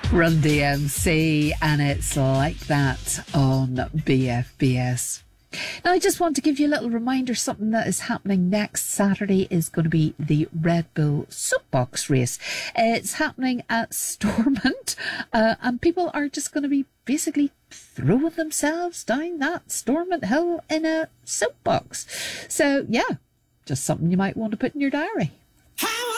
Run DMC, and it's like that on BFBS. Now, I just want to give you a little reminder. Something that is happening next Saturday is going to be the Red Bull Soapbox Race. It's happening at Stormont, and people are just going to be basically throwing themselves down that Stormont Hill in a soapbox. So, yeah, just something you might want to put in your diary.